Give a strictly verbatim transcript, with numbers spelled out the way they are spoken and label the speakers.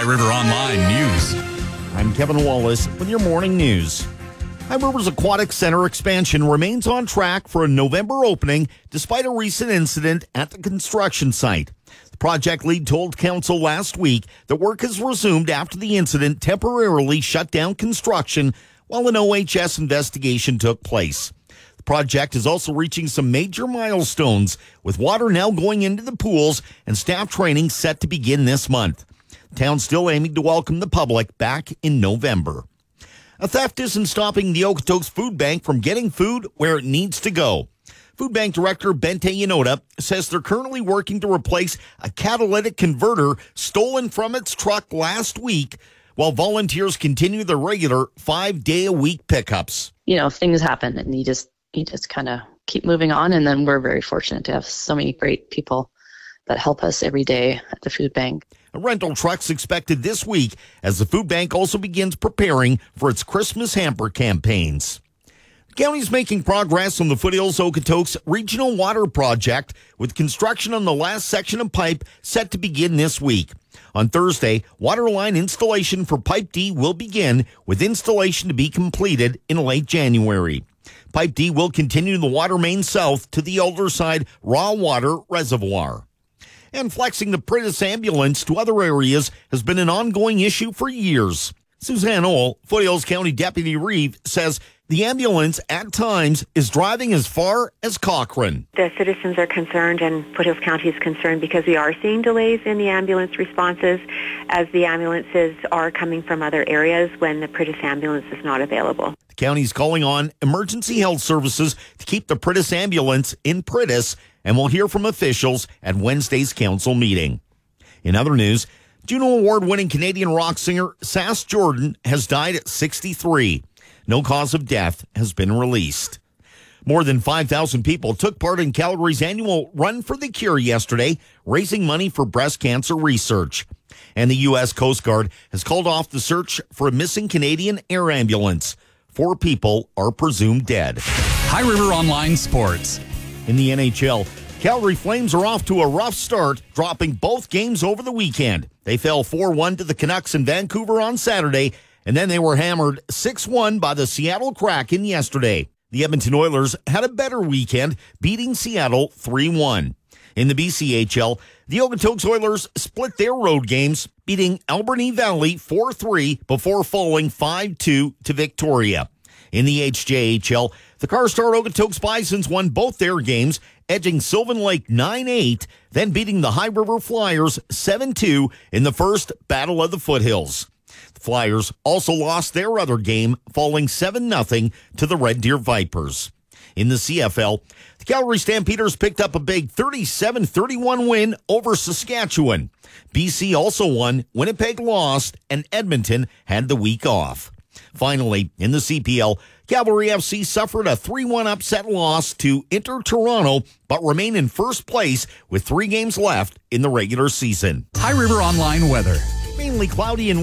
Speaker 1: River Online News.
Speaker 2: I'm Kevin Wallace with your morning news. High River's Aquatic Center expansion remains on track for a November opening despite a recent incident at the construction site. The project lead told council last week that work has resumed after the incident temporarily shut down construction while an O H S investigation took place. The project is also reaching some major milestones, with water now going into the pools and staff training set to begin this month. The town's still aiming to welcome the public back in November. A theft isn't stopping the Okotoks Food Bank from getting food where it needs to go. Food Bank Director Bente Yanoda says they're currently working to replace a catalytic converter stolen from its truck last week while volunteers continue their regular five-day-a-week pickups.
Speaker 3: You know, things happen and you just you just kind of keep moving on, and then we're very fortunate to have so many great people that help us every day at the food bank.
Speaker 2: A rental truck's expected this week as the food bank also begins preparing for its Christmas hamper campaigns. The county's making progress on the Foothills Okotoks Regional Water Project, with construction on the last section of pipe set to begin this week. On Thursday, water line installation for Pipe D will begin, with installation to be completed in late January. Pipe D will continue the water main south to the Alderside Raw Water Reservoir. And flexing the Pritis ambulance to other areas has been an ongoing issue for years. Suzanne Ohl, Foothills County Deputy Reeve, says the ambulance at times is driving as far as Cochrane.
Speaker 4: The citizens are concerned and Foothills County is concerned because we are seeing delays in the ambulance responses as the ambulances are coming from other areas when the Pritis ambulance is not available.
Speaker 2: The county's calling on emergency health services to keep the Pritis ambulance in Pritis, and we'll hear from officials at Wednesday's council meeting. In other news, Juno Award-winning Canadian rock singer Sass Jordan has died at sixty-three. No cause of death has been released. More than five thousand people took part in Calgary's annual Run for the Cure yesterday, raising money for breast cancer research. And the U S Coast Guard has called off the search for a missing Canadian air ambulance. Four people are presumed dead.
Speaker 1: High River Online Sports.
Speaker 2: In the N H L, Calgary Flames are off to a rough start, dropping both games over the weekend. They fell four one to the Canucks in Vancouver on Saturday, and then they were hammered six one by the Seattle Kraken yesterday. The Edmonton Oilers had a better weekend, beating Seattle three one. In the B C H L, the Okotoks Oilers split their road games, beating Alberni Valley four three before falling five two to Victoria. In the H J H L, the Carstar Okotoks Bisons won both their games, edging Sylvan Lake nine eight, then beating the High River Flyers seven two in the first Battle of the Foothills. The Flyers also lost their other game, falling seven nothing to the Red Deer Vipers. In the C F L, the Calgary Stampeders picked up a big thirty-seven thirty-one win over Saskatchewan. B C also won, Winnipeg lost, and Edmonton had the week off. Finally, in the C P L, Cavalry F C suffered a three one upset loss to Inter Toronto, but remain in first place with three games left in the regular season.
Speaker 1: High River Online weather.
Speaker 2: Mainly cloudy and